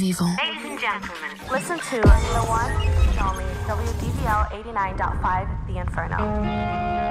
vivant. Ladies and gentlemen, listen to the one and only WDVL 89.5 The Inferno.